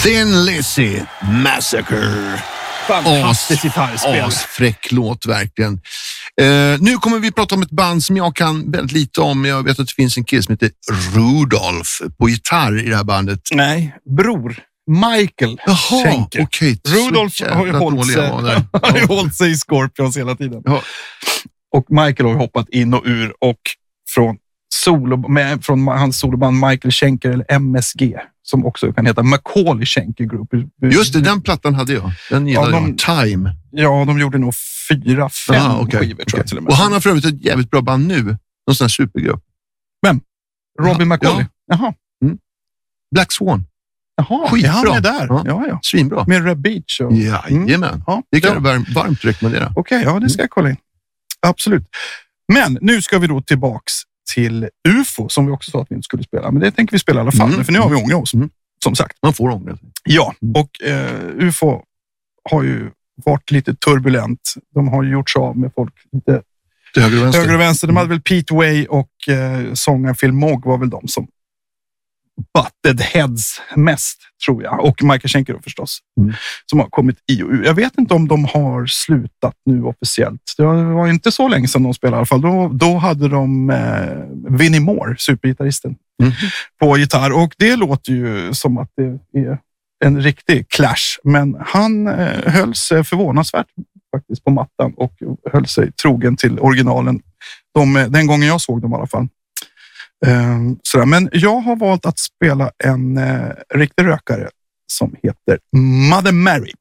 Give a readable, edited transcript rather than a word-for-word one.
Thin Lizzy Massacre. Fantastiskt gitarrspel. Asfräck låt verkligen. Nu kommer vi prata om ett band som jag kan väldigt lite om. Jag vet att det finns en kille som heter Rudolf på gitarr i det här bandet. Nej, bror. Michael Schenker. Okej. Rudolf har ju hållit sig i Scorpions hela tiden. Ja. Och Michael har hoppat in och ur och från hans soloband Michael Schenker eller MSG som också kan heta Macaulay Schenker Group. Just det, den plattan hade jag. Den gillade jag. Time. Ja, de gjorde nog 4-5 skivor tror jag till och med. Och han har för övrigt ett jävligt bra band nu. Någon sån här supergrupp. Vem? Robin Macaulay? Ja. Jaha. Mm. Black Swan. Jaha, skitbra. Han är där. Ja. Svinbra. Med Reb Beach. Och... Jajamän. Ja. Det kan jag varmt rekommendera. Okej, ja det ska jag kolla in. Absolut. Men nu ska vi då tillbaks till UFO som vi också sa att vi inte skulle spela. Men det tänker vi spela i alla fall. För nu har vi ångrat oss. Som sagt. Man får ångra sig. Ja, och UFO har ju varit lite turbulent. De har ju gjort sig av med folk lite till höger och vänster. De hade väl Pete Way och sångaren Phil Mogg var väl de som butted heads mest, tror jag. Och Michael Schenker då förstås. Som har kommit i och ur. Jag vet inte om de har slutat nu officiellt. Det var inte så länge sedan de spelade i alla fall. Då hade de Vinnie Moore, supergitarristen, på gitarr. Och det låter ju som att det är en riktig clash. Men han höll sig förvånansvärt faktiskt på mattan och höll sig trogen till originalen. Den gången jag såg dem i alla fall. Sådär. Men jag har valt att spela en riktig rökare som heter Mother Mary.